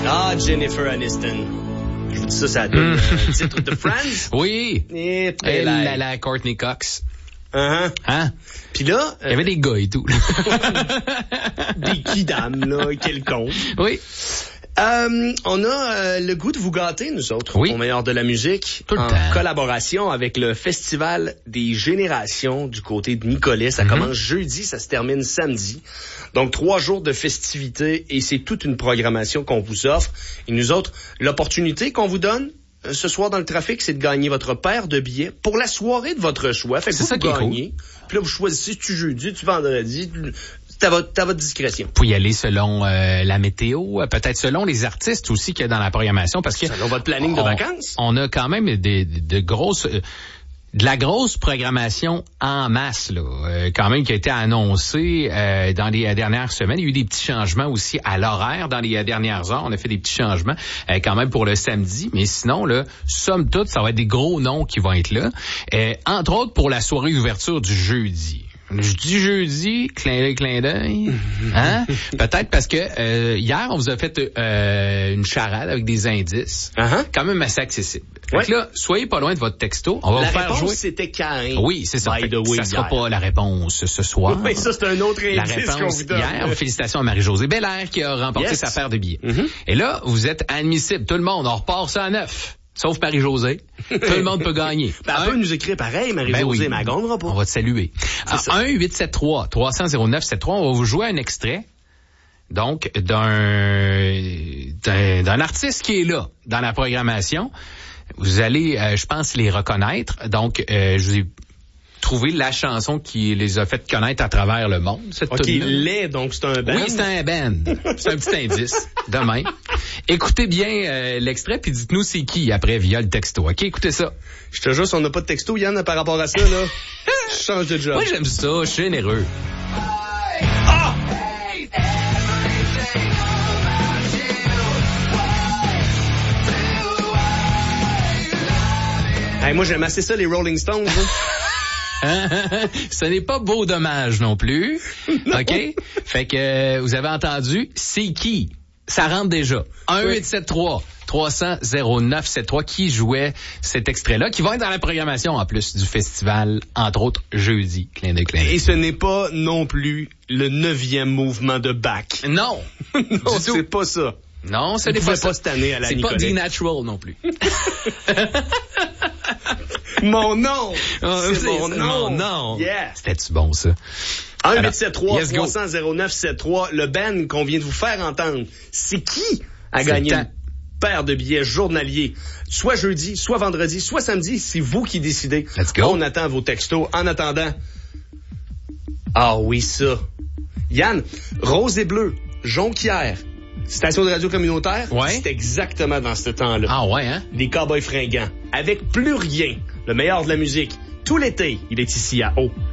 Ah, Jennifer Aniston. Je vous dis ça, ça donne le titre de Friends. Oui. Et la Courtney Cox. Hein? Puis là... Il y avait des gars et tout. Des kidams, là, quelconques. Oui. On a le goût de vous gâter, nous autres, au meilleur de la musique, tout le en temps. Collaboration avec le Festival des Générations du côté de Nicolet. Ça commence jeudi, ça se termine samedi. Donc, 3 jours de festivités et c'est toute une programmation qu'on vous offre. Et nous autres, l'opportunité qu'on vous donne ce soir dans le trafic, c'est de gagner votre paire de billets pour la soirée de votre choix. Fait que vous gagnez. Puis là, vous choisissez tu jeudi, tu vendredi, t'as votre discrétion. Vous pouvez y aller selon la météo, peut-être selon les artistes aussi qu'il y a dans la programmation, parce que selon votre planning de vacances. On a quand même de la grosse programmation en masse, là, quand même, qui a été annoncée dans les dernières semaines. Il y a eu des petits changements aussi à l'horaire dans les dernières heures. On a fait des petits changements quand même pour le samedi. Mais sinon, là, somme toute, ça va être des gros noms qui vont être là. Entre autres, pour la soirée d'ouverture du jeudi. Je dis jeudi, clin d'œil. Hein? Peut-être parce que hier, on vous a fait une charade avec des indices. Quand même assez accessible. Fait que là, soyez pas loin de votre texto. On va vous faire jouer. La réponse, c'était Caïn. Oui, c'est ça. Ça sera pas la réponse ce soir. Oui, ça, c'est un autre indice qu'on vous donne. La réponse hier, félicitations à Marie-Josée Belair qui a remporté sa paire de billets. Et là, vous êtes admissible. Tout le monde, on repart ça à 9. Sauf Marie-Josée. Tout le monde peut gagner. Elle peut nous écrire pareil, Marie-Josée, mais elle gagnera pas. On va te saluer. 1-873-300-0973, on va vous jouer un extrait. Donc, d'un artiste qui est là, dans la programmation. Vous allez, je pense, les reconnaître. Donc, je vous ai trouvé la chanson qui les a fait connaître à travers le monde. Donc c'est un band. Oui, c'est un band. C'est un petit indice. Demain. Écoutez bien l'extrait, puis dites-nous c'est qui après via le texto. OK, écoutez ça. Je te jure, si on n'a pas de texto, Yann, par rapport à ça, là, je change de job. Moi, j'aime ça. Je suis généreux. Hey, moi, j'aime assez ça, les Rolling Stones. Ce n'est pas Beau Dommage non plus. Non. OK? Fait que vous avez entendu, c'est qui? Ça rentre déjà. 1-873-300-0973 qui jouait cet extrait-là, qui va être dans la programmation en plus du festival, entre autres jeudi. Clin d'œil. Et ce n'est pas non plus le 9e mouvement de Bach. Non. Non, c'est pas ça. Non, ce n'est pas ça. Cette année à la Nicolet. C'est pas The Natural non plus. Mon nom! C'est mon nom! Yeah! C'était-tu bon, ça? 1-873-300-0973, le band qu'on vient de vous faire entendre. C'est qui a gagné une paire de billets journaliers? Soit jeudi, soit vendredi, soit samedi. C'est vous qui décidez. Let's go. On attend vos textos. En attendant... Ah oui, ça. Yann, Rose et Bleu, Jonquière, station de radio communautaire, c'est exactement dans ce temps-là. Ah ouais, hein? Les Cowboys fringants. Avec plus rien, le meilleur de la musique. Tout l'été, il est ici à Haut.